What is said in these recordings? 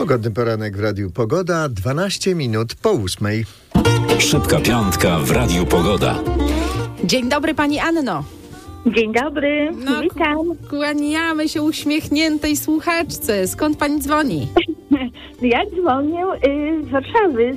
Pogodny poranek w Radiu Pogoda, 12 minut po 8. Szybka piątka w Radiu Pogoda. Dzień dobry, pani Anno. Dzień dobry, witam. Kłaniamy się uśmiechniętej słuchaczce. Skąd pani dzwoni? Ja dzwonię z Warszawy,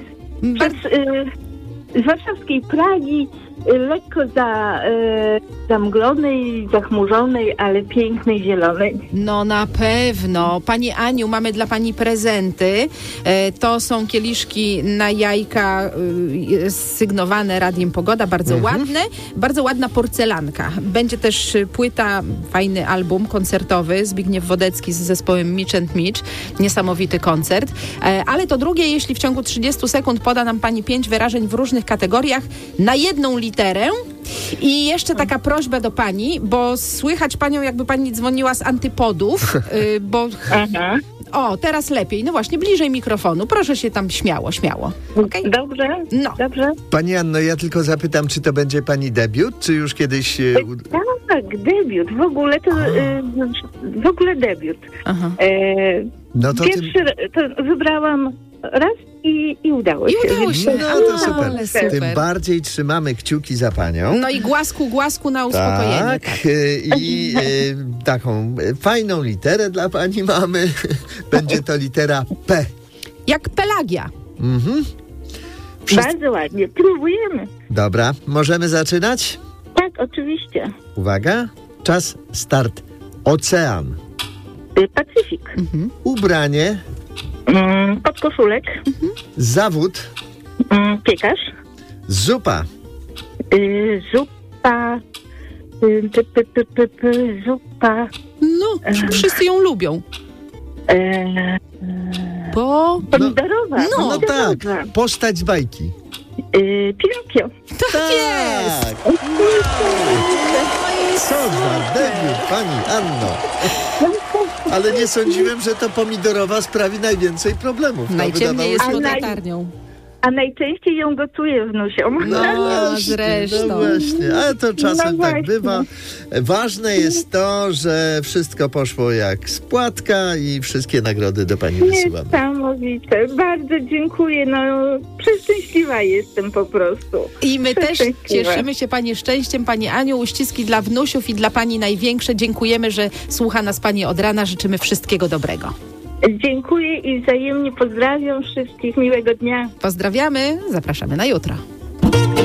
z warszawskiej Pragi, lekko zamglonej, zachmurzonej, ale pięknej, zielonej. No na pewno. Pani Aniu, mamy dla pani prezenty. To są kieliszki na jajka sygnowane Radiem Pogoda, bardzo ładne. Bardzo ładna porcelanka. Będzie też płyta, fajny album koncertowy, Zbigniew Wodecki z zespołem Mitch & Mitch. Niesamowity koncert. Ale to drugie, jeśli w ciągu 30 sekund poda nam pani 5 wyrażeń w różnych kategoriach na jedną literę. I jeszcze taka prośba do pani, bo słychać panią, jakby pani dzwoniła z antypodów, bo... Aha. O, teraz lepiej. No właśnie, bliżej mikrofonu. Proszę się tam śmiało. Okay? Dobrze, no. Dobrze. Pani Anno, ja tylko zapytam, czy to będzie pani debiut, czy już kiedyś... Tak, debiut. W ogóle to... w ogóle debiut. Aha. No to Pierwszy to wybrałam raz i udało się. No to super. Ale super. Tym bardziej trzymamy kciuki za panią. No i głasku na uspokojenie. Tak. I taką fajną literę dla pani mamy. Będzie to litera P. Jak Pelagia. Bardzo ładnie. Próbujemy. Dobra, możemy zaczynać? Tak, oczywiście. Uwaga, czas, start. Ocean. Pacyfik. Ubranie. Podkoszulek. Zawód. Piekarz. Zupa. Zupa. Zupa. No, wszyscy ją lubią. Bo... Pomidorowa. No tak, postać z bajki. Pinokio. Tak jest! Co za debiut, pani Anno. Ale nie sądziłem, że to pomidorowa sprawi najwięcej problemów. Najciemniej jest wydawało się- pod latarnią. A najczęściej ją gotuję wnusiom. No zresztą. No właśnie, ale to czasem No tak właśnie. bywa. Ważne jest to, że wszystko poszło jak z płatka i wszystkie nagrody do pani wysyłamy. Niesamowite. Bardzo dziękuję. No, przeszczęśliwa jestem po prostu. I my też Szczęśliwe. cieszymy się pani szczęściem, pani Aniu. Uściski dla wnusiów i dla pani największe. Dziękujemy, że słucha nas pani od rana. Życzymy wszystkiego dobrego. Dziękuję i wzajemnie pozdrawiam wszystkich. Miłego dnia. Pozdrawiamy. Zapraszamy na jutro.